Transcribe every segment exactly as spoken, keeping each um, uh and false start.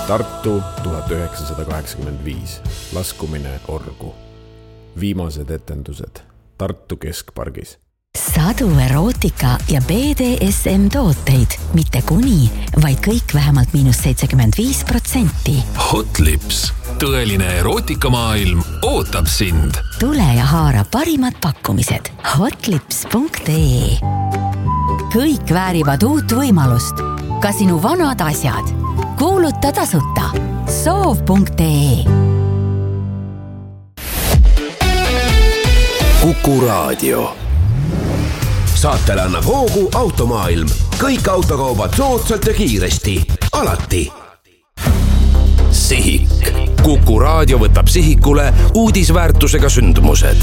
Tartu tuhat üheksasada kaheksakümmend viis. Laskumine orgu. Viimased etendused Tartu keskpargis. Sadu erootika ja B D S M tooteid, mitte kuni, vaid kõik vähemalt miinus seitsekümmend viis protsenti. Hot Lips, tõeline erootikamaailm ootab sind. Tule ja haara parimad pakkumised hotlips punkt ee. Kõik väärivad uut võimalust. Ka sinu vanad asjad. Kuuluta tasuta soov punkt ee. Kuku Raadio. Saatele annab hoogu Automaailm. Kõik autokaubad soodsalt ja kiiresti. Alati. Sihik. Kuku Raadio võtab sihikule uudisväärtusega sündmused.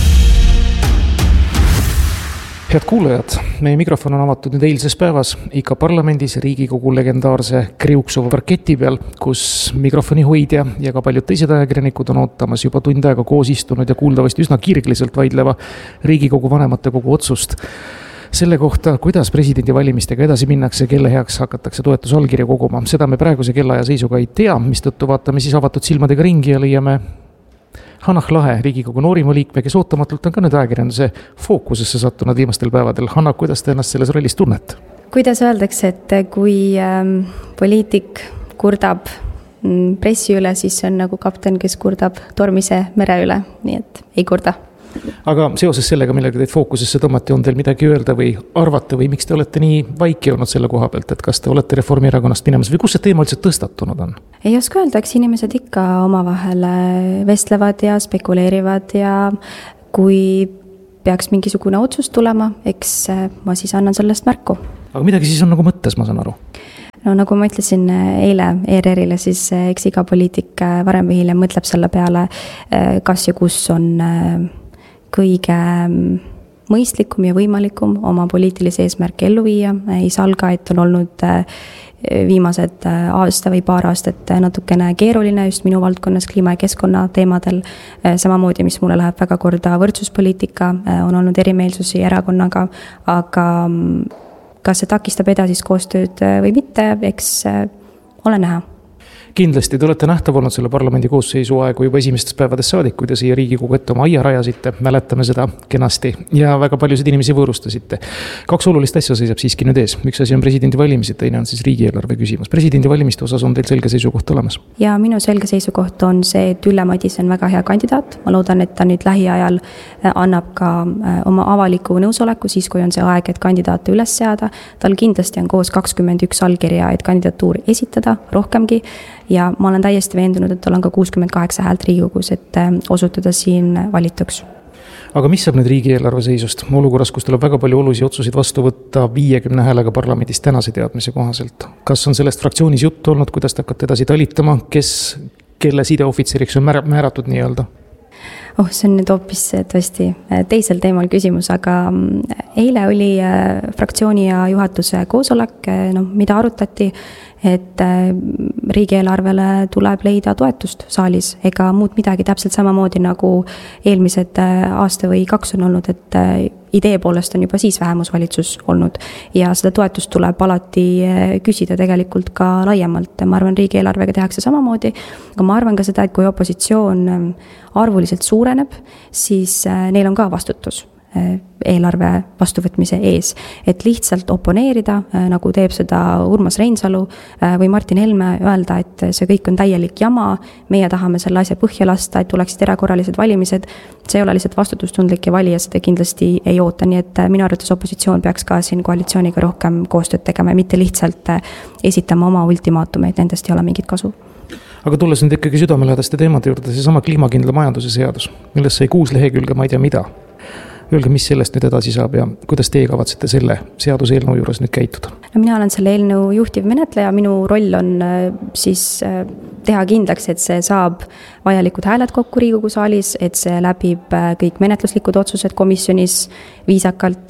Head kuulajad, meie mikrofon on avatud nüüd eilses päevas ikka parlamendis Riigikogu legendaarse kriuksuva parketi peal, kus mikrofoni hoidja ja ka paljud teised ajakirjanikud on ootamas juba tund aega koos istunud ja kuuldavasti üsna kirgliselt vaidleva Riigikogu vanematekogu otsust selle kohta, kuidas presidendi valimistega edasi minnakse, kelle heaks hakatakse toetusallkirja koguma. Seda me praeguse kellaaja seisuga ei tea, mistõttu vaatame siis avatud silmadega ringi ja leiame Hanah Lahe, Riigikogu noorima liikme, kes ootamatult on ka nüüd ajakirjanduse fookusesse sattunud viimastel päevadel. Hanah, kuidas te ennast selles rollis tunnet? Kuidas öeldakse, et kui ähm, poliitik kurdab pressi üle, siis see on nagu kapten, kes kurdab tormise mere üle, nii et ei kurda. Aga seoses sellega, millega teid fookusesse tõmmati, on teil midagi öelda või arvata või miks te olete nii vaiki olnud selle koha pealt, et kas te olete Reformierakonnast minemas või kus see teema üldse tõstatunud on? Ei oska öelda, eks inimesed ikka omavahel vestlevad ja spekuleerivad ja kui peaks mingisugune otsus tulema, eks ma siis annan sellest märku. Aga midagi siis on nagu mõttes, ma saan aru? No nagu ma ütlesin eile E R R-ile, siis eks iga poliitik varem või hiljem mõtleb selle peale, kas ja kus on kõige mõistlikum ja võimalikum oma poliitilise eesmärki ellu viia. Ei salga, et on olnud viimased aasta või paar aastat natukene keeruline just minu valdkonnas kliima ja keskkonna teemadel. Samamoodi, mis mulle läheb väga korda võrdsuspoliitika, on olnud erimeelsusi erakonnaga, aga kas see takistab edasist koostööd või mitte, eks ole näha. Kindlasti te olete nähtav olnud selle parlamendi koosseisu aegu juba esimestest päevadest saadik, kui te siia Riigikogu ette oma aia rajasite, mäletame seda kenasti ja väga paljusid inimesi võõrustasite. Kaks olulist asja seisab siiski nüüd ees. Üks asi on presidendi valimised, teine on siis riigieelarve küsimus. Presidendi valimiste osas on teil selge seisukoht olemas? Ja minu selge seisukoht on see, et Ülle Madise on väga hea kandidaat. Ma loodan, et ta nüüd lähiajal annab ka oma avaliku nõusoleku siis, kui on see aeg, et kandidaate üles seada. Tal kindlasti on koos kakskümmend üks allkirja, et kandidatuur esitada rohkemgi. Ja ma olen täiesti veendunud, et tal on ka kuuskümmend kaheksa häält Riigikogus, et osutuda siin valituks. Aga mis saab nüüd riigieelarve seisust? Olukorras, kus tuleb väga palju olulisi otsuseid vastu võtta viiekümne häälega parlamendis tänase teadmise kohaselt. Kas on sellest fraktsioonis juttu olnud, kuidas te hakkate edasi talitama, kes, kelle sideohvitseriks on määratud nii-öelda? Oh, see on nüüd hoopis tõesti teisel teemal küsimus, aga eile oli fraktsiooni ja juhatuse koosolek, no, mida arutati, et riigieelarvele tuleb leida toetust saalis ega muud midagi täpselt samamoodi nagu eelmised aasta või kaks on olnud, et idee poolest on juba siis vähemusvalitsus olnud ja seda toetust tuleb alati küsida tegelikult ka laiemalt. Ma arvan, riigieelarvega tehakse samamoodi, aga ma arvan ka seda, et kui opositsioon arvuliselt suureneb, siis neil on ka vastutus eelarve vastuvõtmise ees, et lihtsalt oponeerida, nagu teeb seda Urmas Reinsalu või Martin Helme, öelda, et see kõik on täielik jama, meie tahame selle asja põhja lasta, et tuleksid erakorralised valimised, see ei ole lihtsalt vastutustundlik ja valija seda kindlasti ei oota, nii et minu arvates opositsioon peaks ka siin koalitsiooniga rohkem koostööd tegema ja mitte lihtsalt esitama oma ultimaatumeid, nendest ei ole mingit kasu. Aga tulles nüüd ikkagi südamelähedaste teemade juurde, see sama kliimakindla majanduse seadus, millest sai kuus lehekülge, ma ei tea mida. Öelge, mis sellest nüüd edasi saab ja kuidas teie kavatsete selle seaduseelnõu juures nüüd käituda? No, mina olen selle eelnõu juhtiv menetleja, minu roll on siis teha kindlaks, et see saab vajalikud hääled kokku Riigikogu saalis, et see läbib kõik menetluslikud otsused komisjonis viisakalt.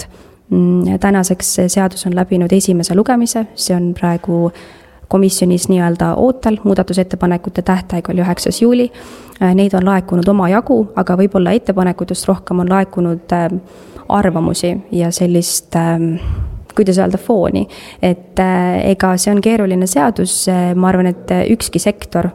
Tänaseks seadus on läbinud esimese lugemise, see on praegu komisjonis nii-öelda ootel, muudatusettepanekute tähtaeg oli üheksas juuli. Neid on laekunud oma jagu, aga võib-olla ettepanekutest rohkem on laekunud arvamusi ja sellist kuidas öelda, fooni. Et ega see on keeruline seadus, ma arvan, et ükski sektor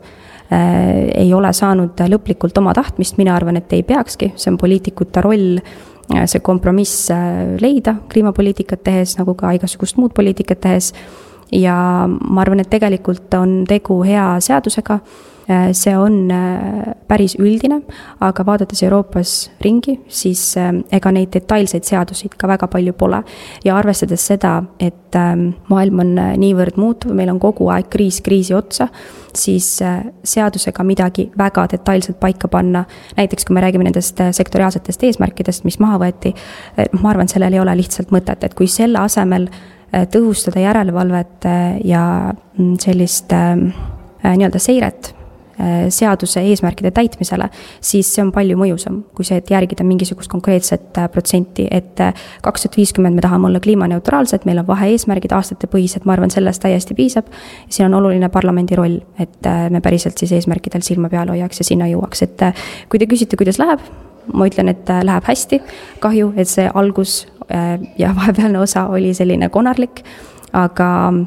ei ole saanud lõplikult oma tahtmist, mina arvan, et ei peakski, see on poliitikute roll see kompromiss leida kliimapoliitikat tehes, nagu ka igasugust muud poliitikat tehes. Ja ma arvan, et tegelikult on tegu hea seadusega, see on päris üldine, aga vaadates Euroopas ringi, siis ega neid detailseid seadusid ka väga palju pole. Ja arvestades seda, et maailm on niivõrd muutuv, meil on kogu aeg kriis kriisi otsa, siis seadusega midagi väga detailselt paika panna, näiteks kui me räägime nendest sektoriaalsetest eesmärkidest, mis maha võeti, ma arvan, sellel ei ole lihtsalt mõtet, et kui selle asemel tõhustada järelevalvet ja sellist nii-öelda seiret seaduse eesmärkide täitmisele, siis see on palju mõjusam, kui see, et järgida mingisugust konkreetset protsenti, et kaks tuhat viiskümmend me tahame olla kliimaneutraalsed, meil on vahe eesmärgid aastate põhised, ma arvan, sellest täiesti piisab. Siin on oluline parlamendi roll, et me päriselt siis eesmärkidel silma peal hoiaks ja sinna jõuaks, et kui te küsite, kuidas läheb, ma ütlen, et läheb hästi, kahju, et see algus ja vahepealne osa oli selline konarlik, aga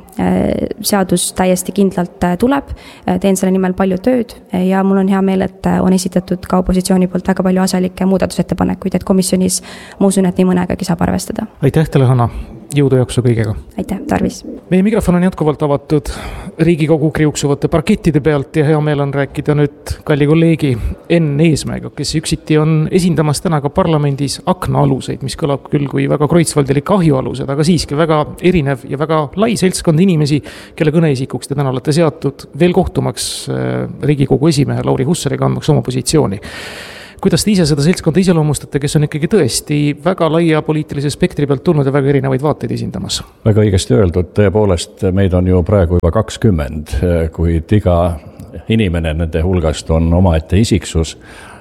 seadus täiesti kindlalt tuleb, teen selle nimel palju tööd ja mul on hea meel, et on esitatud ka opositsiooni poolt väga palju asjalikke muudatusettepanekuid, et komisjonis ma usun, et nii mõnegagi saab arvestada. Aitäh teile, Hanna! Jõudu jaksu kõigega. Aitäh, tarvis. Meie mikrofon on jätkuvalt avatud Riigikogu kriuksuvate parkettide pealt ja hea meel on rääkida nüüd kalli kolleegi Enn Eesmäega, kes üksiti on esindamas täna ka parlamendis aknaaluseid, mis kõlab küll kui väga kreutzwaldilik ahjualused, aga siiski väga erinev ja väga lai seltskond inimesi, kelle kõneisikuks te täna olete seatud veel kohtumaks Riigikogu esimehe Lauri Hussariga andmaks oma positsiooni. Kuidas te ise seda seltskonda iseloomustate, kes on ikkagi tõesti väga laia poliitilise spektri pealt tulnud ja väga erinevaid vaateid esindamas? Väga õigesti öeldud, tõepoolest meid on ju praegu juba kakskümmend, kuid iga inimene nende hulgast on omaette isiksus.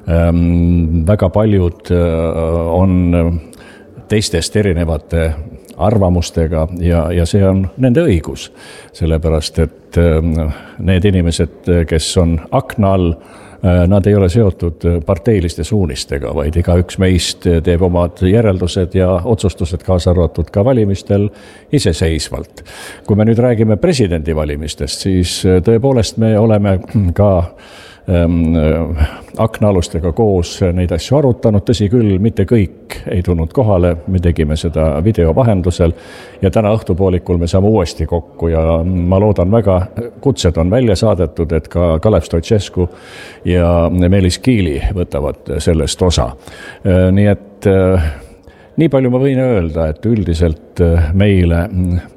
Väga paljud on teistest erinevate arvamustega ja, ja see on nende õigus, sellepärast et need inimesed, kes on akna all, nad ei ole seotud parteiliste suunistega, vaid iga üks meist teeb omad järeldused ja otsustused kaasa arvatud ka valimistel iseseisvalt. Kui me nüüd räägime presidendivalimistest, siis tõepoolest me oleme ka aknaalustega koos neid asju arutanud, tõsi küll, mitte kõik ei tulnud kohale, me tegime seda video vahendusel ja täna õhtupoolikul me saame uuesti kokku ja ma loodan väga, kutsed on välja saadetud, et ka Kalev Stoicescu ja Meelis Kiili võtavad sellest osa. Nii et nii palju ma võin öelda, et üldiselt meile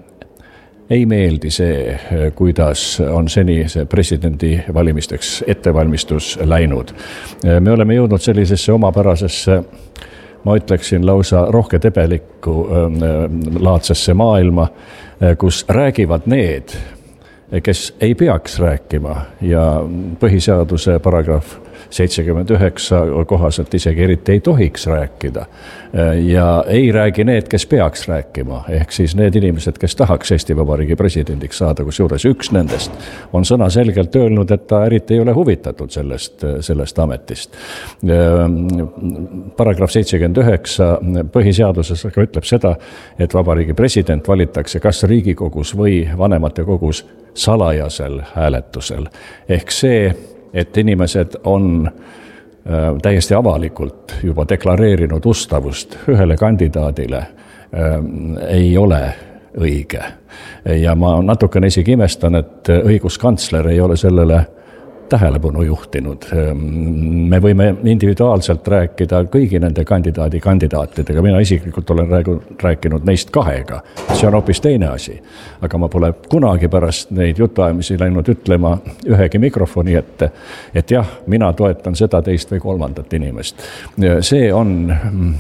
ei meeldi see, kuidas on seni see presidendi valimisteks ettevalmistus läinud. Me oleme jõudnud sellisesse omapärasesse, ma ütleksin lausa rohketebelikku laadsesse maailma, kus räägivad need, kes ei peaks rääkima ja põhiseaduse paragrahv seitsekümmend üheksa kohaselt isegi eriti ei tohiks rääkida. Ja ei räägi need, kes peaks rääkima, ehk siis need inimesed, kes tahaks Eesti Vabariigi presidendiks saada, kus juures üks nendest on sõna selgelt öelnud, et ta eriti ei ole huvitatud sellest, sellest ametist. Paragrahv seitsekümmend üheksa põhiseaduses ütleb seda, et Vabariigi president valitakse kas Riigikogus või vanematekogus salajasel hääletusel. Ehk see, et inimesed on täiesti avalikult juba deklareerinud ustavust ühele kandidaadile, ei ole õige. Ja ma natukene isegi imestan, et õiguskantsler ei ole sellele tähelepanu juhtinud. Me võime individuaalselt rääkida kõigi nende kandidaadi kandidaatidega. Mina isiklikult olen rääkinud neist kahega. See on hoopis teine asi. Aga ma pole kunagi pärast neid jutuajamisi läinud ütlema ühegi mikrofoni ette, et jah, mina toetan seda teist või kolmandat inimest. See on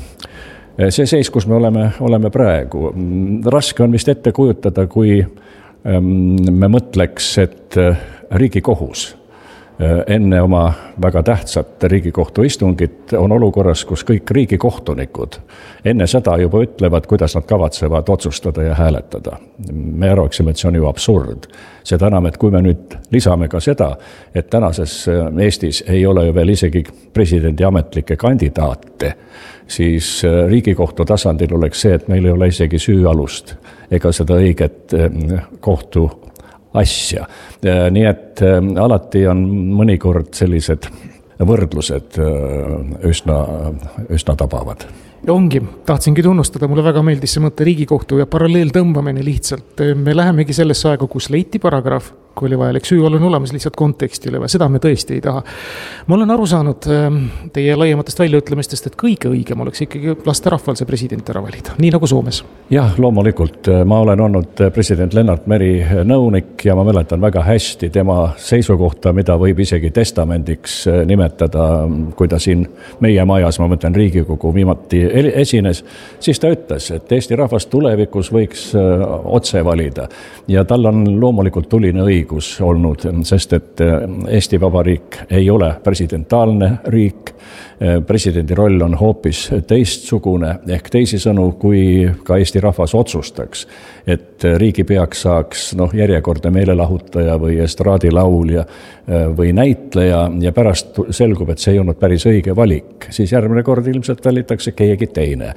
see seis, kus me oleme, oleme praegu. Raske on vist ette kujutada, kui me mõtleks, et Riigikohus enne oma väga tähtsat Riigikohtu istungit on olukorras, kus kõik riigikohtunikud enne seda juba ütlevad, kuidas nad kavatsevad otsustada ja hääletada. Me arvaksime, et see on ju absurd. Seda enam, et kui me nüüd lisame ka seda, et tänases Eestis ei ole ju veel isegi presidendi ametlikke kandidaate, siis Riigikohtu tasandil oleks see, et meil ei ole isegi süüalust ega seda õiget kohtu asja. Nii et alati on mõnikord sellised võrdlused üsna, üsna tabavad. Ja ongi, tahtsingi tunnustada, mulle väga meeldis see mõte Riigikohtu ja paralleel tõmbamine lihtsalt. Me lähemegi sellesse aega, kus leiti paragrahv, kui oli vajalik süü olla olemas lihtsalt konteksti üle, seda me tõesti ei taha. Ma olen aru saanud teie laiematest väljaütlemistest, et kõige õigem oleks ikkagi lasta rahval see president ära valida, nii nagu Soomes. Jah, loomulikult. Ma olen olnud president Lennart Meri nõunik ja ma mäletan väga hästi tema seisukohta, mida võib isegi testamendiks nimetada, kui ta siin meie majas, ma mõtlen Riigikogu viimati esines, siis ta ütles, et Eesti rahvas tulevikus võiks otse valida ja tal on loomulikult tuline õigus olnud, sest et Eesti Vabariik ei ole presidentaalne riik, presidendi roll on hoopis teistsugune, ehk teisisõnu, kui ka Eesti rahvas otsustaks, et riigipeaks saaks noh, järjekordne meelelahutaja või estraadilaulja või näitleja ja pärast selgub, et see ei olnud päris õige valik, siis järgmine kord ilmselt valitakse keegi teine.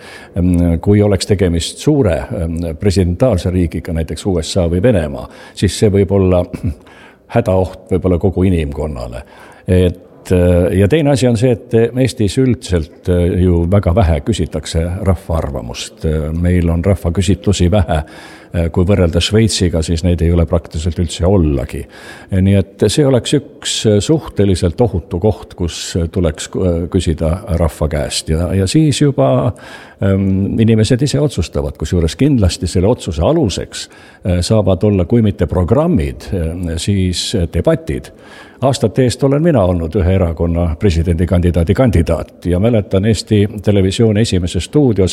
Kui oleks tegemist suure presidentaalse riigiga, näiteks U S A või Venemaa, siis see võib olla hädaoht võib-olla kogu inimkonnale. Et ja teine asi on see, et Eestis üldiselt ju väga vähe küsitakse rahva arvamust. Meil on rahvaküsitlusi vähe, kui võrrelda Šveitsiga, siis neid ei ole praktiliselt üldse ollagi. Nii et see oleks üks suhteliselt ohutu koht, kus tuleks küsida rahva käest ja, ja siis juba ähm, inimesed ise otsustavad, kusjuures kindlasti selle otsuse aluseks saavad olla, kui mitte programmid, siis debatid. Aastate eest olen mina olnud ühe erakonna presidendikandidaadi kandidaat ja mäletan Eesti Televisiooni esimeses stuudios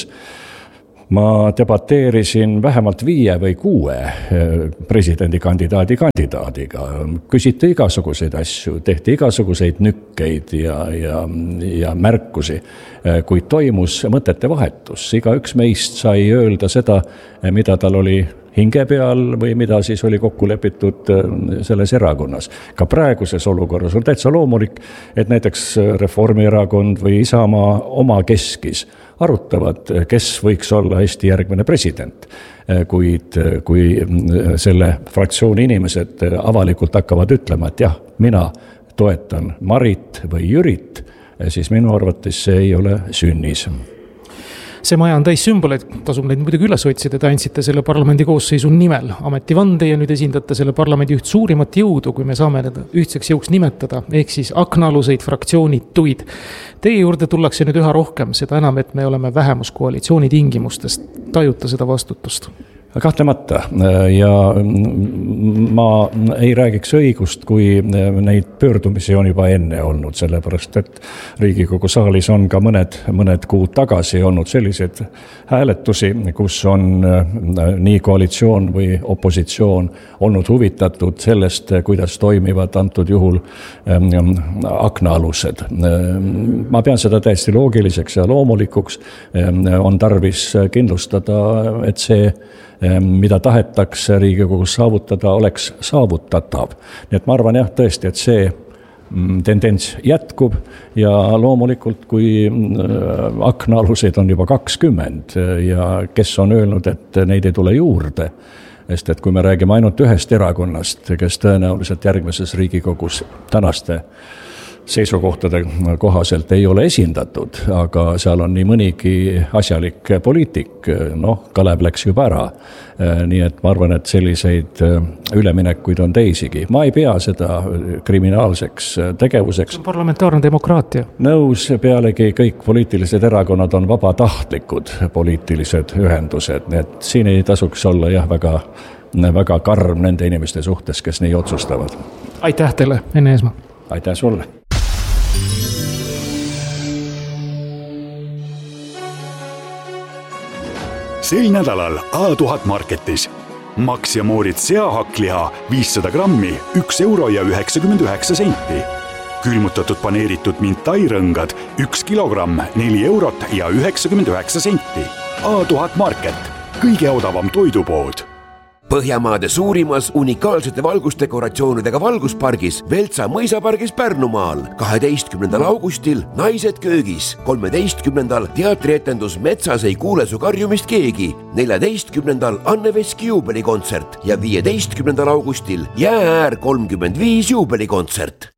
ma debateerisin vähemalt viie või kuue presidendikandidaadi kandidaadiga. Küsiti igasuguseid asju, tehti igasuguseid nükkeid ja, ja, ja märkusi, kuid toimus mõtete vahetus. Iga üks meist sai öelda seda, mida tal oli hinge peal või mida siis oli kokku lepitud selles erakonnas. Ka praeguses olukorras on täitsa loomulik, et näiteks Reformierakond või Isamaa oma keskis arutavad, kes võiks olla Eesti järgmine president. Kuid kui selle fraktsiooni inimesed avalikult hakkavad ütlema, et jah, mina toetan Marit või Jürit, siis minu arvates see ei ole sünnis. See maja on täis sümboleid, tasub neid muidugi üles otsida, te andsite selle parlamendi koosseisu nimel ametivande ja nüüd esindate selle parlamendi üht suurimat jõudu, kui me saame need ühtseks jõuks nimetada, ehk siis aknaaluseid fraktsioonituid. Teie juurde tullakse nüüd üha rohkem, seda enam, et me oleme vähemuskoalitsiooni tingimustest, tajuta seda vastutust. Kahtlemata ja ma ei räägiks õigust, kui neid pöördumisi on juba enne olnud, sellepärast et Riigikogu saalis on ka mõned, mõned kuud tagasi olnud sellised hääletusi, kus on nii koalitsioon või opositsioon olnud huvitatud sellest, kuidas toimivad antud juhul aknaalused. Ma pean seda täiesti loogiliseks ja loomulikuks, on tarvis kindlustada, et see mida tahetakse Riigikogus saavutada, oleks saavutatav. Nii et ma arvan jah tõesti, et see tendents jätkub ja loomulikult, kui aknaaluseid on juba kakskümmend ja kes on öelnud, et neid ei tule juurde, sest et kui me räägime ainult ühest erakonnast, kes tõenäoliselt järgmises Riigikogus tänaste seisukohtade kohaselt ei ole esindatud, aga seal on nii mõnigi asjalik poliitik, noh, Kalev läks juba ära. Nii et ma arvan, et selliseid üleminekuid on teisigi. Ma ei pea seda kriminaalseks tegevuseks. See on parlamentaarne demokraatia. Nõus, pealegi kõik poliitilised erakonnad on vabatahtlikud poliitilised ühendused, nii et siin ei tasuks olla jah väga, väga karm nende inimeste suhtes, kes nii otsustavad. Aitäh teile, Enne Eesmaa. Aitäh sulle. Sel nädalal A tuhat Marketis. Max ja Moorit seahakkliha viissada grammi, üks euro ja üheksakümmend üheksa senti. Külmutatud paneeritud mintairõngad, üks kilogramm, neli eurot ja üheksakümmend üheksa senti. A tuhat Market, kõige odavam toidupood. Põhjamaade suurimas unikaalsete valgusdekoratsioonidega valguspargis Veltsa mõisapargis Pärnumaal kaheteistkümnendal augustil Naised köögis, kolmeteistkümnendal teatrietendus Metsas ei kuule su karjumist keegi, neljateistkümnendal Anne Veski juubelikontsert ja viieteistkümnendal augustil Jäääär kolmkümmend viis juubelikontsert.